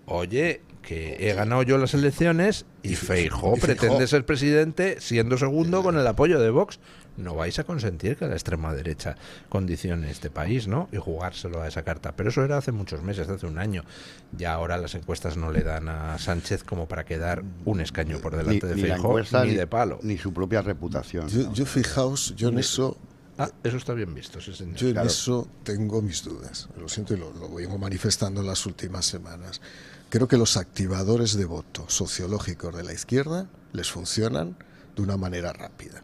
oye, que he ganado yo las elecciones y Feijóo pretende ser presidente siendo segundo con el apoyo de Vox. No vais a consentir que la extrema derecha condicione este país, ¿no? Y jugárselo a esa carta. Pero eso era hace muchos meses, hace un año. Ya ahora las encuestas no le dan a Sánchez como para quedar un escaño por delante de Feijóo, ni de palo. Ni su propia reputación. Yo fijaos, yo en eso... eso está bien visto, sí, señor. Yo en eso tengo mis dudas. Lo siento y lo vengo manifestando en las últimas semanas. Creo que los activadores de voto sociológicos de la izquierda les funcionan de una manera rápida.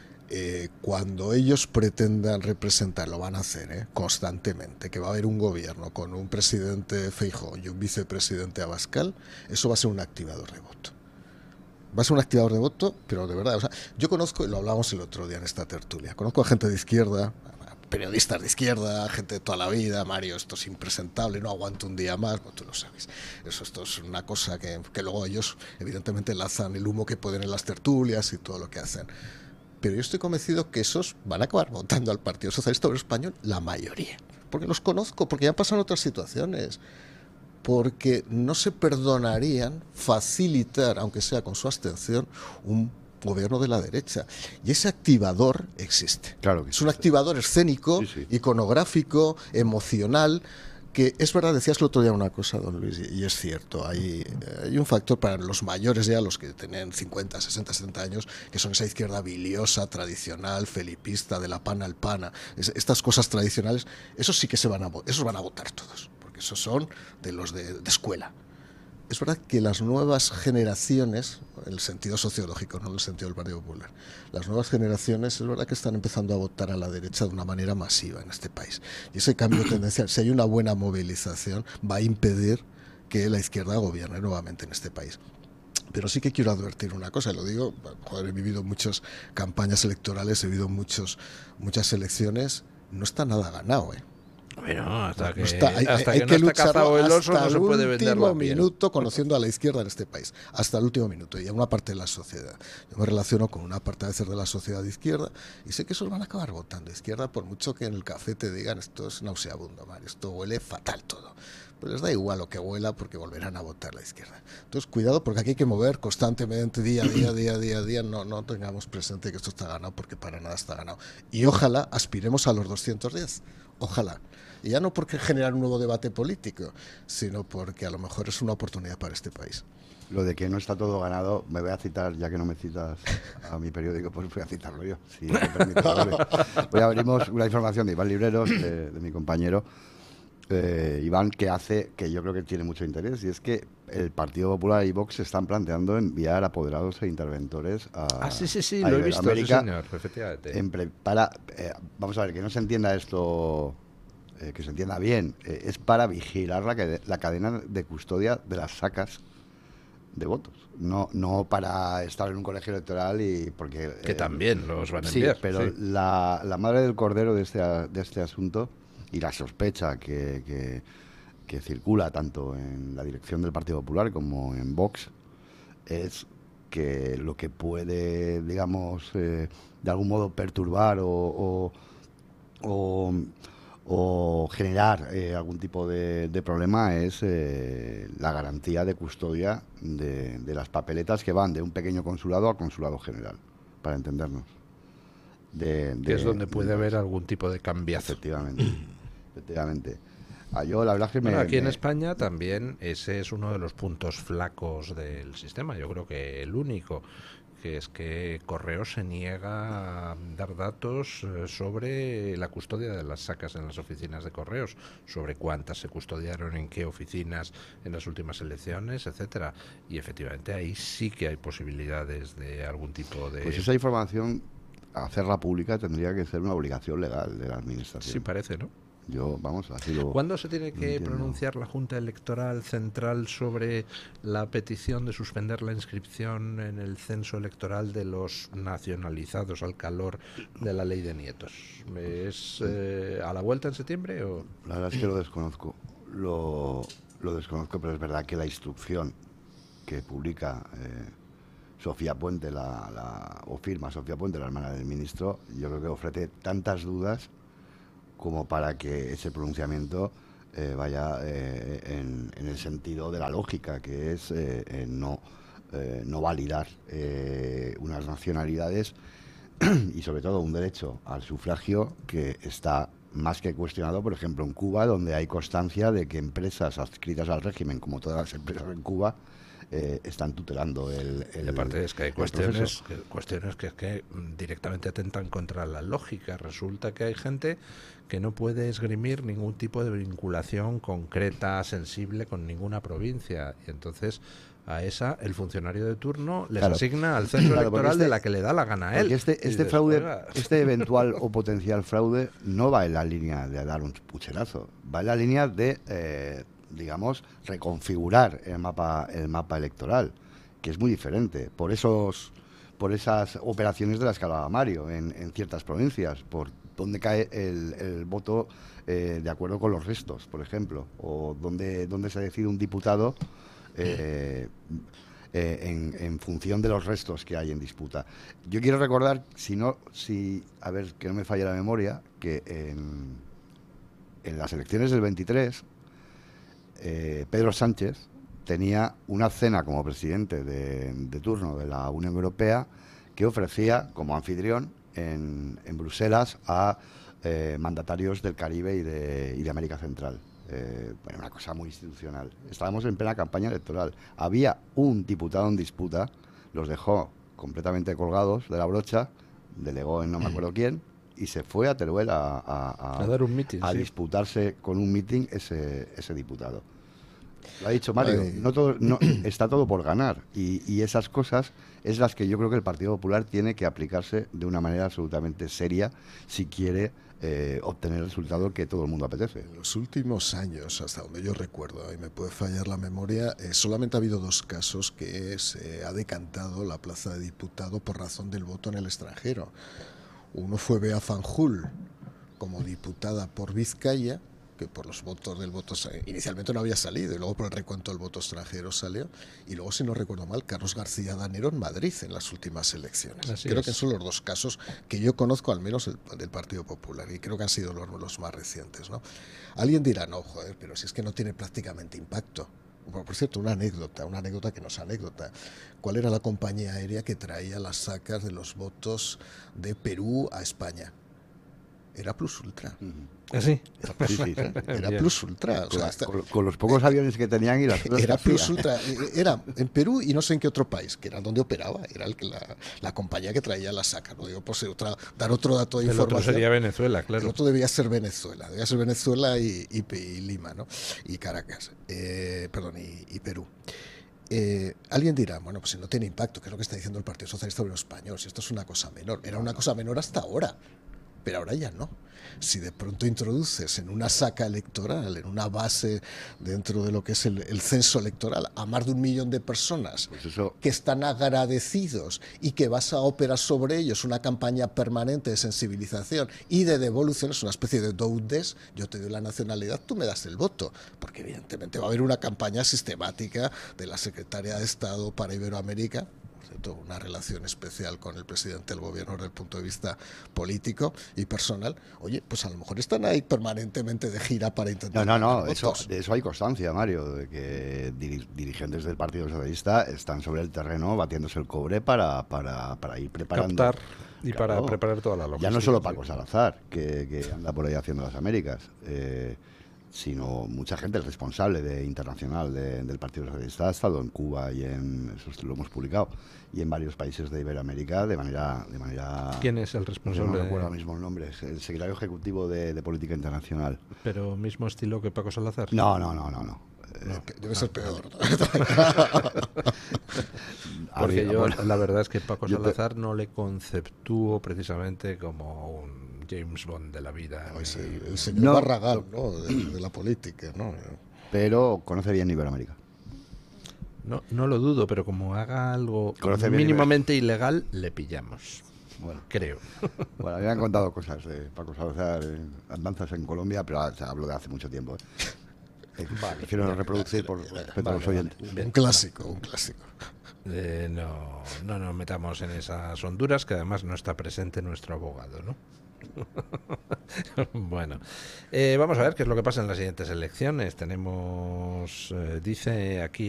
Cuando ellos pretendan representar, lo van a hacer constantemente, que va a haber un gobierno con un presidente Feijóo y un vicepresidente Abascal, eso va a ser un activador de voto. Va a ser un activador de voto, pero de verdad, o sea, yo conozco, y lo hablábamos el otro día en esta tertulia, conozco a gente de izquierda, periodistas de izquierda, gente de toda la vida, Mario, esto es impresentable, no aguanto un día más, tú lo sabes. Esto es una cosa que luego ellos evidentemente lanzan el humo que pueden en las tertulias y todo lo que hacen. Pero yo estoy convencido que esos van a acabar votando al Partido Socialista Obrero Español, la mayoría. Porque los conozco, porque ya han pasado en otras situaciones. Porque no se perdonarían facilitar, aunque sea con su abstención, un gobierno de la derecha. Y ese activador existe. Claro que es un activador escénico, iconográfico, emocional, que es verdad, decías el otro día una cosa, don Luis, y es cierto, hay un factor para los mayores ya, los que tienen 50, 60, 70 años, que son esa izquierda biliosa, tradicional, felipista, de la pana al pana, estas cosas tradicionales, esos sí que esos van a votar todos, porque esos son de los de escuela. Es verdad que las nuevas generaciones, en el sentido sociológico, no en el sentido del Partido Popular, las nuevas generaciones es verdad que están empezando a votar a la derecha de una manera masiva en este país. Y ese cambio tendencial, si hay una buena movilización, va a impedir que la izquierda gobierne nuevamente en este país. Pero sí que quiero advertir una cosa, y lo digo, he vivido muchas campañas electorales, he vivido muchas elecciones, no está nada ganado, Bueno, hasta que, hay que no está cazado el oso no se puede vender la piel. Hasta el último minuto conociendo a la izquierda en este país, hasta el último minuto, y a una parte de la sociedad. Yo me relaciono con una parte de la sociedad de izquierda y sé que esos van a acabar votando izquierda, por mucho que en el café te digan esto es nauseabundo, Mario, esto huele fatal todo. Pues les da igual lo que huela porque volverán a votar la izquierda. Entonces cuidado, porque aquí hay que mover constantemente, día a día, no tengamos presente que esto está ganado, porque para nada está ganado. Y ojalá aspiremos a los 210, ojalá. Y ya no porque generar un nuevo debate político, sino porque a lo mejor es una oportunidad para este país. Lo de que no está todo ganado, me voy a citar, ya que no me citas a mi periódico, pues voy a citarlo yo, si me permite. Hoy abrimos una información de Iván Libreros, de mi compañero, Iván, que yo creo que tiene mucho interés, y es que el Partido Popular y Vox se están planteando enviar apoderados e interventores a sí, a lo he visto, América, sí, señor, efectivamente. Vamos a ver, que no se entienda esto, que se entienda bien, es para vigilar la cadena de custodia de las sacas de votos, no para estar en un colegio electoral y porque que también los van a enviar. Sí, pero la madre del cordero de este asunto y la sospecha que circula tanto en la dirección del Partido Popular como en Vox es que lo que puede, digamos, de algún modo perturbar o generar algún tipo de problema es la garantía de custodia de las papeletas que van de un pequeño consulado al consulado general, para entendernos. Que es donde puede haber algún tipo de cambiazo. Efectivamente. Yo la verdad es que aquí en España también ese es uno de los puntos flacos del sistema, yo creo que el único, que es que Correos se niega a dar datos sobre la custodia de las sacas en las oficinas de Correos, sobre cuántas se custodiaron en qué oficinas en las últimas elecciones, etcétera. Y efectivamente ahí sí que hay posibilidades de algún tipo de... Pues esa información, hacerla pública, tendría que ser una obligación legal de la administración. Sí, parece, ¿no? ¿Cuándo se tiene que pronunciar la Junta Electoral Central sobre la petición de suspender la inscripción en el censo electoral de los nacionalizados al calor de la ley de nietos? ¿Es a la vuelta en septiembre o...? La verdad es que lo desconozco. Lo desconozco, pero es verdad que la instrucción que publica Sofía Puente, o firma Sofía Puente, la hermana del ministro, yo creo que ofrece tantas dudas como para que ese pronunciamiento vaya en el sentido de la lógica, que es no validar unas nacionalidades y sobre todo un derecho al sufragio que está más que cuestionado, por ejemplo, en Cuba, donde hay constancia de que empresas adscritas al régimen, como todas las empresas en Cuba, están tutelando y aparte es que hay cuestiones que directamente atentan contra la lógica. Resulta que hay gente que no puede esgrimir ningún tipo de vinculación concreta, sensible con ninguna provincia, y entonces a esa el funcionario de turno les asigna al centro electoral de la que le da la gana a él. Este fraude, este eventual o potencial fraude no va en la línea de dar un pucherazo, va en la línea de digamos, reconfigurar el mapa electoral, que es muy diferente, por esas operaciones de las que hablaba Mario en ciertas provincias, por donde cae el voto de acuerdo con los restos, por ejemplo, o donde se decide un diputado en función de los restos que hay en disputa. Yo quiero recordar, a ver, que no me falle la memoria, que en las elecciones del 23 Pedro Sánchez tenía una cena como presidente de turno de la Unión Europea que ofrecía como anfitrión en Bruselas a mandatarios del Caribe y de América Central. Bueno, una cosa muy institucional. Estábamos en plena campaña electoral. Había un diputado en disputa, los dejó completamente colgados de la brocha, delegó en no me acuerdo quién, y se fue a Teruel a dar un mitin, a disputarse con un mitin ese diputado. Lo ha dicho Mario, está todo por ganar, y esas cosas es las que yo creo que el Partido Popular tiene que aplicarse de una manera absolutamente seria si quiere obtener el resultado que todo el mundo apetece. En los últimos años, hasta donde yo recuerdo, y me puede fallar la memoria, solamente ha habido 2 casos que se ha decantado la plaza de diputado por razón del voto en el extranjero. Uno fue Bea Fanjul como diputada por Vizcaya, que por los votos del voto inicialmente no había salido, y luego por el recuento del voto extranjero salió, y luego, si no recuerdo mal, Carlos García Danero en Madrid en las últimas elecciones. Creo que son los 2 casos que yo conozco, al menos del Partido Popular, y creo que han sido los más recientes, ¿no? Alguien dirá, no, joder, pero si es que no tiene prácticamente impacto. Por cierto, una anécdota que no es anécdota. ¿Cuál era la compañía aérea que traía las sacas de los votos de Perú a España? Era Plus Ultra. ¿Ah, sí? Era Plus Ultra. O sea, con los pocos aviones que tenían y las cosas era que Plus hacía. Ultra. Era en Perú y no sé en qué otro país, que era donde operaba. Era la compañía que traía la saca. No digo por ser dar otro dato de información. El otro sería Venezuela, claro. El otro debía ser Venezuela. Debía ser Venezuela y Lima, ¿no? Y Caracas. Perdón, y Perú. Alguien dirá, bueno, pues si no tiene impacto, ¿qué es lo que está diciendo el Partido Socialista Obrero Español? Si esto es una cosa menor. Era una cosa menor hasta ahora. Pero ahora ya no. Si de pronto introduces en una saca electoral, en una base dentro de lo que es el censo electoral, a más de 1 millón de personas que están agradecidos y que vas a operar sobre ellos una campaña permanente de sensibilización y de devolución, es una especie de do-des, yo te doy la nacionalidad, tú me das el voto, porque evidentemente va a haber una campaña sistemática de la Secretaría de Estado para Iberoamérica, una relación especial con el presidente del gobierno desde el punto de vista político y personal. Oye, pues a lo mejor están ahí permanentemente de gira para intentar... No, de eso hay constancia, Mario, de que dirigentes del Partido Socialista están sobre el terreno batiéndose el cobre para ir preparando... Captar y para preparar toda la logística. Ya no solo Paco Salazar, que anda por ahí haciendo las Américas, sino mucha gente, el responsable internacional del Partido Socialista ha estado en Cuba y eso lo hemos publicado, y en varios países de Iberoamérica de manera ¿Quién es el responsable? No recuerdo ahora mismo el nombre, es el secretario ejecutivo de Política Internacional. ¿Pero mismo estilo que Paco Salazar? No. Debe ser peor. Porque yo la verdad es que Paco Salazar no le conceptúo precisamente como un James Bond de la vida. El señor Barragán, ¿no? De la política, ¿no? Pero conoce bien Iberoamérica. No lo dudo, pero como haga algo mínimamente ilegal, le pillamos. Bueno, creo. Bueno, me han contado cosas de Paco Salazar, andanzas en Colombia, pero hablo de hace mucho tiempo. Prefiero no reproducir por respeto a los oyentes. Un clásico. No nos metamos en esas honduras, que además no está presente nuestro abogado, ¿no? Bueno, vamos a ver qué es lo que pasa en las siguientes elecciones. Tenemos, dice aquí